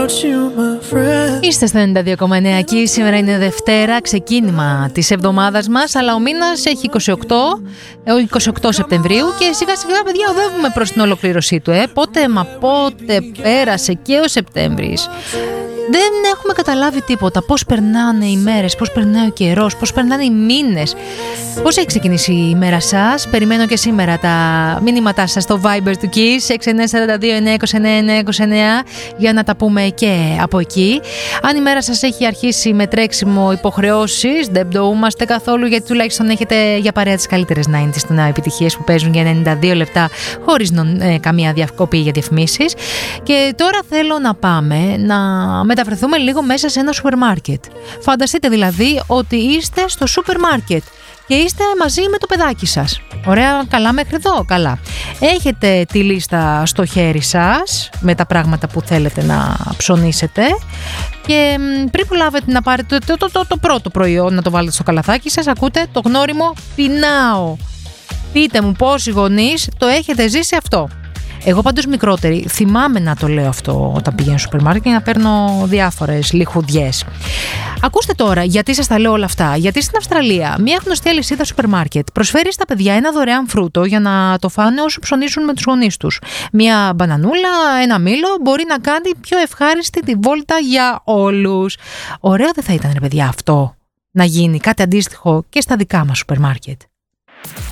Είστε στο 92,9 εκεί. Σήμερα είναι Δευτέρα, ξεκίνημα της εβδομάδας μας, αλλά ο μήνας έχει 28 Σεπτεμβρίου και σιγά σιγά, παιδιά, οδεύουμε προς την ολοκλήρωσή του. Πότε πέρασε και ο Σεπτέμβρης. Δεν έχουμε καταλάβει τίποτα. Πώς περνάνε οι μέρες, πώς περνάει ο καιρός, πώς περνάνε οι μήνες. Πώς έχει ξεκινήσει η μέρα σας? Περιμένω και σήμερα τα μηνύματά σας στο Viber του Kiss 6942-929-929 για να τα πούμε και από εκεί. Αν η μέρα σας έχει αρχίσει με τρέξιμο, υποχρεώσεις, δεν πτωούμαστε καθόλου, γιατί τουλάχιστον έχετε για παρέα τις καλύτερες 90's των επιτυχίες που παίζουν για 92 λεπτά χωρίς καμία διακοπή για διαφημίσεις. Και τώρα θέλω να πάμε να μεταφερθούμε λίγο μέσα σε ένα σούπερ μάρκετ. Φανταστείτε δηλαδή ότι είστε στο σούπερ μάρκετ και είστε μαζί με το παιδάκι σας. Ωραία, καλά μέχρι εδώ, καλά. Έχετε τη λίστα στο χέρι σας με τα πράγματα που θέλετε να ψωνίσετε και πριν προλάβετε να πάρετε το πρώτο προϊόν να το βάλετε στο καλαθάκι σας, ακούτε το γνώριμο πεινάω. Πείτε μου πόσοι γονείς το έχετε ζήσει αυτό. Εγώ πάντως μικρότερη θυμάμαι να το λέω αυτό όταν πηγαίνω στο σούπερ μάρκετ και να παίρνω διάφορες λιχουδιές. Ακούστε τώρα γιατί σας τα λέω όλα αυτά. Γιατί στην Αυστραλία μια γνωστή αλυσίδα σούπερ μάρκετ προσφέρει στα παιδιά ένα δωρεάν φρούτο για να το φάνε όσο ψωνίσουν με τους γονείς τους. Μια μπανανούλα, ένα μήλο μπορεί να κάνει πιο ευχάριστη τη βόλτα για όλους. Ωραίο δεν θα ήταν, ρε παιδιά, αυτό να γίνει κάτι αντίστοιχο και στα δικά μας σούπερ μάρκετ?